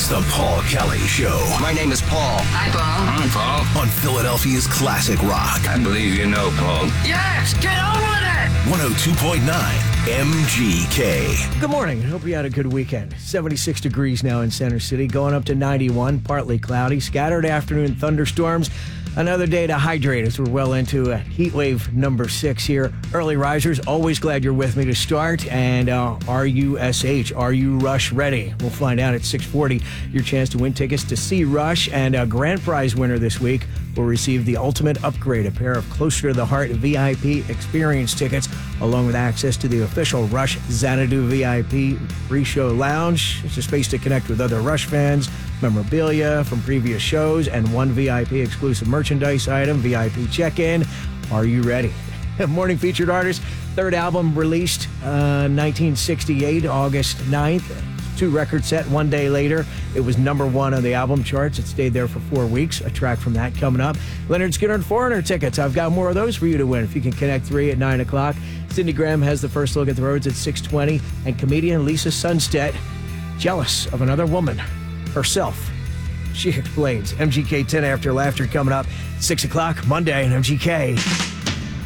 It's the Paul Kelly Show. My name is Paul. Hi, Paul. I'm Paul. On Philadelphia's classic rock. I believe you know, Paul. Yes, get on with it. 102.9 MGK. Good morning. Hope you had a good weekend. 76 degrees now in Center City, going up to 91, partly cloudy, scattered afternoon thunderstorms. Another day to hydrate as we're well into heat wave number 6 here. Early risers, always glad you're with me to start. And are you Rush ready? We'll find out at 6:40. Your chance to win tickets to see Rush, and a grand prize winner this week will receive the ultimate upgrade, a pair of Closer to the Heart VIP experience tickets, along with access to the official Rush Xanadu VIP pre-show lounge. It's a space to connect with other Rush fans, memorabilia from previous shows, and one VIP exclusive merchandise item, VIP check-in. Are you ready? Morning featured artist, third album released 1968, August 9th. 2 record set. One day later, it was number 1 on the album charts. It stayed there for 4 weeks. A track from that coming up. Leonard Skinner and Foreigner tickets. I've got more of those for you to win if you can connect 3 at 9 o'clock. Cindy Graham has the first look at the roads at 6:20. And comedian Lisa Sundstedt, jealous of another woman, herself. She explains. MGK 10 After Laughter coming up 6 o'clock Monday on MGK.